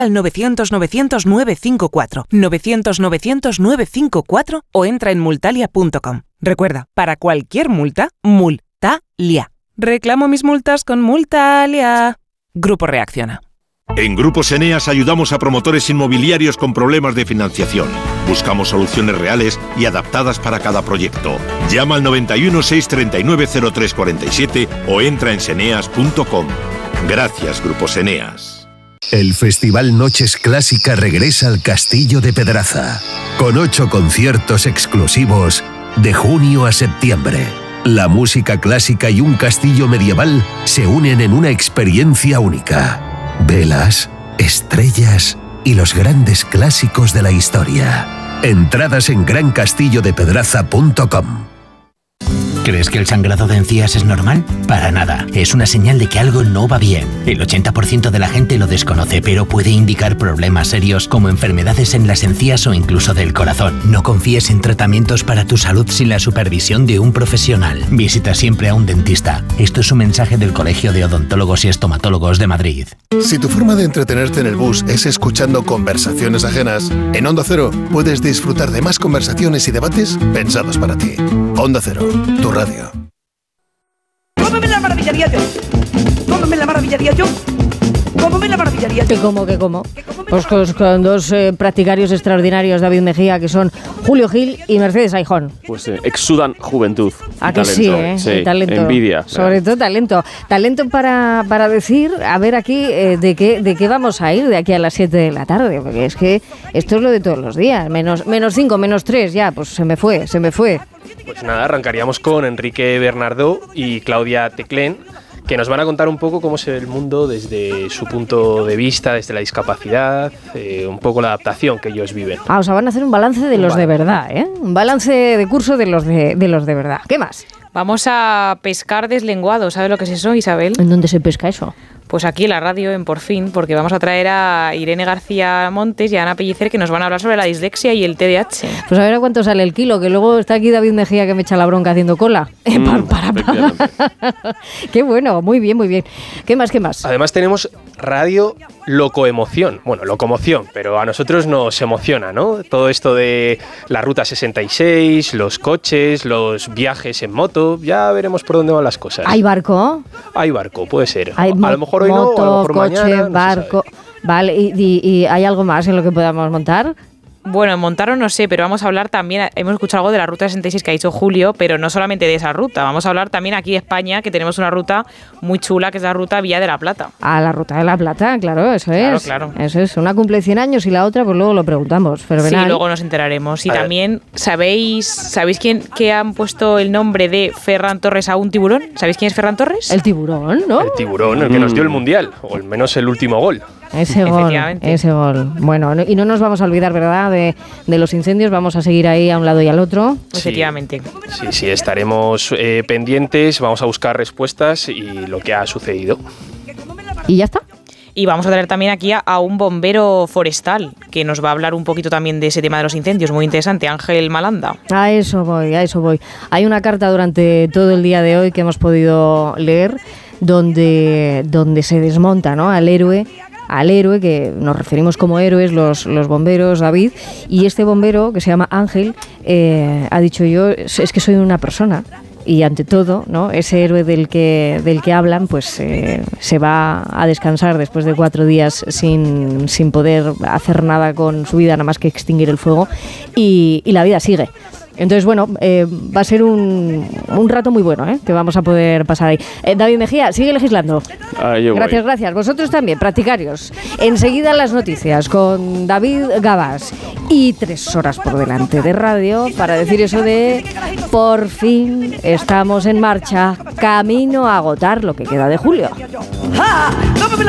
al 900-900-954, 900-900-954 o entra en multalia.com. Recuerda, para cualquier multa, Multalia. Reclamo mis multas con Multalia. Grupo Reacciona. En Grupos Eneas ayudamos a promotores inmobiliarios con problemas de financiación. Buscamos soluciones reales y adaptadas para cada proyecto. Llama al 91 639 0347 o entra en seneas.com. Gracias, Grupos Eneas. El Festival Noches Clásica regresa al Castillo de Pedraza, con 8 conciertos exclusivos de junio a septiembre. La música clásica y un castillo medieval se unen en una experiencia única. Velas, estrellas y los grandes clásicos de la historia. Entradas en grancastillodepedraza.com. ¿Crees que el sangrado de encías es normal? Para nada. Es una señal de que algo no va bien. El 80% de la gente lo desconoce, pero puede indicar problemas serios como enfermedades en las encías o incluso del corazón. No confíes en tratamientos para tu salud sin la supervisión de un profesional. Visita siempre a un dentista. Esto es un mensaje del Colegio de Odontólogos y Estomatólogos de Madrid. Si tu forma de entretenerte en el bus es escuchando conversaciones ajenas, en Onda Cero puedes disfrutar de más conversaciones y debates pensados para ti. Onda Cero, tu radio. ¿Cómo me la maravillaría yo? ¿Cómo me la maravillaría yo? ¿Cómo me la maravillaría yo? ¿Qué cómo? Pues con dos practicarios extraordinarios, David Mejía, que son Julio Gil y Mercedes Aijón. Pues exudan juventud. ¿A que sí, sí, talento. Envidia. Sobre todo talento. Talento para decir, a ver aquí, de qué vamos a ir de aquí a las 7 de la tarde. Porque es que esto es lo de todos los días. Menos 5, menos 3, ya, pues se me fue. Pues nada, arrancaríamos con Enrique Bernardó y Claudia Teclén, que nos van a contar un poco cómo es el mundo desde su punto de vista, desde la discapacidad, un poco la adaptación que ellos viven. O sea, van a hacer un balance de los de verdad, ¿eh? Un balance de curso de los de verdad. ¿Qué más? Vamos a pescar deslenguado. ¿Sabes lo que es eso, Isabel? ¿En dónde se pesca eso? Pues aquí en la radio, en Por Fin, porque vamos a traer a Irene García Montes y a Ana Pellicer, que nos van a hablar sobre la dislexia y el TDAH. Pues a ver a cuánto sale el kilo, que luego está aquí David Mejía, que me echa la bronca haciendo cola. Qué bueno, muy bien. ¿Qué más? Además tenemos radio locoemoción. Bueno, locomoción, pero a nosotros nos emociona, ¿no? Todo esto de la Ruta 66, los coches, los viajes en moto, ya veremos por dónde van las cosas. ¿Hay barco? Hay barco, puede ser. Hay a lo mejor hoy moto, no, a lo mejor coche, mañana, barco. Vale, ¿y hay algo más en lo que podamos montar? Bueno, montaron no sé, pero vamos a hablar también, hemos escuchado algo de la Ruta 66 que ha dicho Julio, pero no solamente de esa ruta, vamos a hablar también aquí en España, que tenemos una ruta muy chula, que es la ruta Vía de la Plata. La Ruta de la Plata, claro, eso es. Claro. Eso es, una cumple 100 años y la otra, pues luego lo preguntamos. Sí, luego nos enteraremos. Y también, ¿sabéis que han puesto el nombre de Ferran Torres a un tiburón? ¿Sabéis quién es Ferran Torres? El tiburón, ¿no? El tiburón, el que nos dio el Mundial, o al menos el último gol. Ese gol. Bueno, y no nos vamos a olvidar, ¿verdad?, de los incendios. Vamos a seguir ahí a un lado y al otro. Efectivamente. Sí, estaremos pendientes, vamos a buscar respuestas y lo que ha sucedido. ¿Y ya está? Y vamos a traer también aquí a un bombero forestal, que nos va a hablar un poquito también de ese tema de los incendios, muy interesante, Ángel Malanda. A eso voy. Hay una carta durante todo el día de hoy que hemos podido leer, donde se desmonta, ¿no?, al héroe, que nos referimos como héroes los bomberos, David, y este bombero, que se llama Ángel, ha dicho: yo es que soy una persona, y ante todo, ¿no?, ese héroe del que hablan, pues se va a descansar después de 4 días sin poder hacer nada con su vida, nada más que extinguir el fuego, y la vida sigue. Entonces, bueno, va a ser un rato muy bueno, que vamos a poder pasar ahí. David Mejía, sigue legislando. Gracias. Vosotros también, practicarios. Enseguida las noticias con David Gabas y 3 horas por delante de radio para decir eso de por fin estamos en marcha, camino a agotar lo que queda de julio.